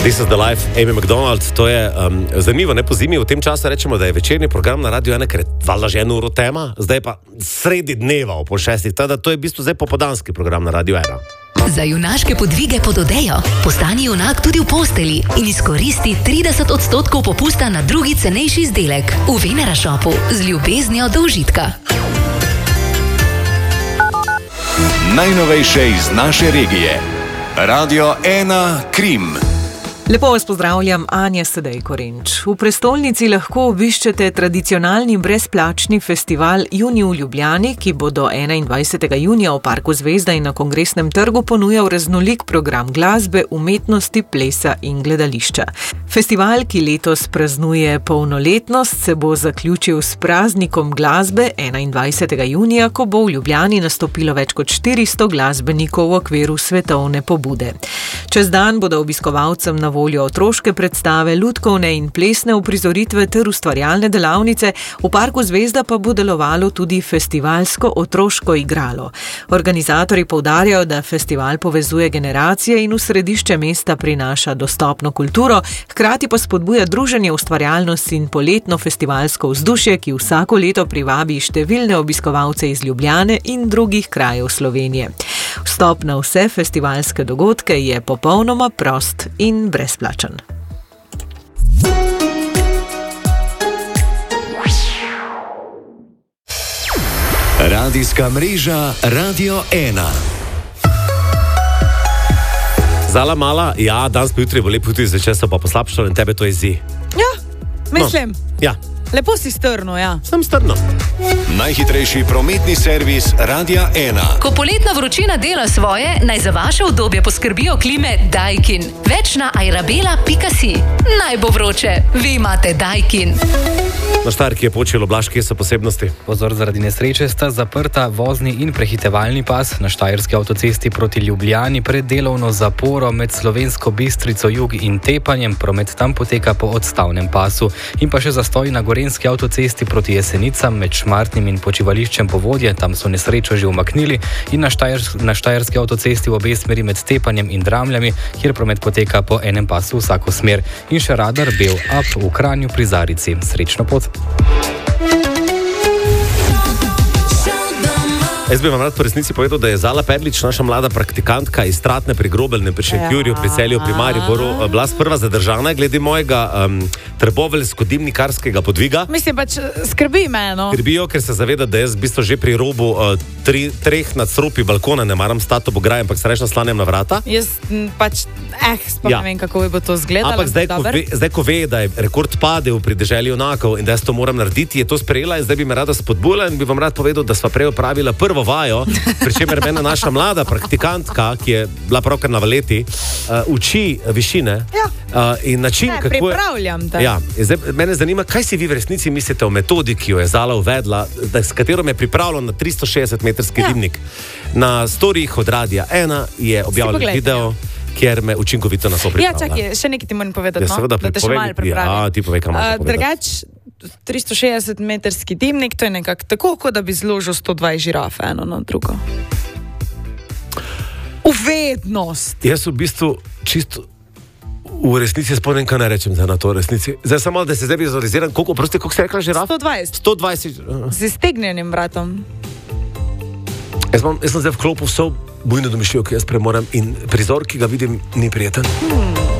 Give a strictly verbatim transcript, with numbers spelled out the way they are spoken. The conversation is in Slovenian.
This is the life, Amy McDonald. To je um, zanimivo, ne po zimi. V tem času rečemo, da je večerni program na Radio ena, ker je valjda že eno uro tema, zdaj pa sredi dneva po šestih. Tada to je v bistvu zdaj popodanski program na Radio ena. Za junaške podvige pod odejo postani junak tudi v posteli in izkoristi trideset odstotkov popusta na drugi cenejši izdelek v Venera Shopu z ljubeznijo do užitka. Najnovejše iz naše regije. Radio ena Krim. Lepo vas pozdravljam, Anja Sedej Korenč. V prestolnici lahko obiščete tradicionalni brezplačni festival Junij v Ljubljani, ki bo do enaindvajsetega junija v Parku Zvezda in na Kongresnem trgu ponujal raznolik program glasbe, umetnosti, plesa in gledališča. Festival, ki letos praznuje polnoletnost, se bo zaključil s praznikom glasbe enaindvajsetega junija, ko bo v Ljubljani nastopilo več kot štiristo glasbenikov v okviru svetovne pobude. Čez dan bodo obiskovalcem na voljo otroške predstave, lutkovne in plesne uprizoritve ter ustvarjalne delavnice, v Parku Zvezda pa bo delovalo tudi festivalsko otroško igralo. Organizatorji poudarjajo, da festival povezuje generacije in v središče mesta prinaša dostopno kulturo, hkrati pa spodbuja druženje, ustvarjalnost in poletno festivalsko vzdušje, ki vsako leto privabi številne obiskovalce iz Ljubljane in drugih krajev Slovenije. Vstop na vse festivalske dogodke je popolnoma prost in brezplačen. Radijska mreža Radio ena. Zala mala, ja, danes pa jutri bo lepo, jutri zvečer so pa poslabšalo in tebe to jezi. Ja, mislim. No, ja. Lepo si strno, ja. Sem strno. Najhitrejši prometni servis Radia ena. Ko poletna vročina dela svoje, naj za vaše udobje poskrbijo klime Daikin. Več na airabela pika si. Naj bo vroče, vi imate Daikin. Na Štajerki je počelo, Blaž, kje so posebnosti? Pozor, zaradi nesreče sta zaprta vozni in prehitevalni pas na štajerski avtocesti proti Ljubljani pred delovno zaporo med Slovensko Bistrico jug in Tepanjem. Promet tam poteka po odstavnem pasu. In pa še zastoj na gorenski avtocesti proti Jesenicam med Šmartnim in počivališčem Povodje. Tam so nesrečo že umaknili. In na, štajer, na štajerski avtocesti v obe smeri med Tepanjem in Dramljami, kjer promet poteka po enem pasu vsako smer. In še radar Bel Up v Kranju pri Zarici. Srečno pot! Jaz bi vam rad po resnici povedal, da je Zala Perlič, naša mlada praktikantka iz Stratne pri Grobelnem, pri Šentjurju, pri Celju, pri Mariboru, bila sprva zadržana glede mojega um, trboveljsko-dimnikarskega podviga. Mislim, pač skrbi me, no. Skrbijo, ker se zaveda, da jaz v bistvu že pri robu uh, tri, treh nadstropij balkona ne maram stati ob ograji, ampak se reč naslanjam na vrata. Jaz m, pač, eh, sploh Ja. ne vem, kako bi bo to izgledalo. Ampak zdaj ko, ve, zdaj, ko ve, da je rekord padel pri deželi junakov in da jaz to moram narediti, je to sprejela in zdaj bi me rada spodbujala in bi vam rad povedal, da sva prej opravila prvo vajo, pri čemer mene naša mlada praktikantka, ki je bila pravkar na valeti, uh, uči višine Ja. uh, in način, Ne, kako je... pripravljam te. Ja, zdaj, mene zanima, kaj si vi v resnici mislite o metodi, ki jo je Zala uvedla, da, s katero me je pripravilo na tristo šestdeset metrski Ja. dimnik. Na storijih od Radia ena je objavljen poglejte, video, kjer me učinkovito nas Ja, opripravlja. čakaj, še nekaj ti moram povedati, Ja, no? seveda, Da te še povej malo mi. pripravim. Ja, ti povej, kaj imaš za Uh, povedati. Drugač, tristo šestdeset metrski dimnik, to je nekako tako, kot da bi zložil sto dvajset žiraf, eno na drugo. Uvednost! Jaz v bistvu čisto v resnici spomnim, kaj naj rečem za na to resnici. Zdaj samo, da se zdaj vizualiziram, koliko, prosti, koliko ste rekla žiraf? sto dvajset. sto dvajset. uh. Z iztegnjenim vratom. Jaz, mam, jaz sem zdaj v klopu vso bujno domišljijo, ki jaz premorem in prizor, ki ga vidim, ni prijeten. Hmm.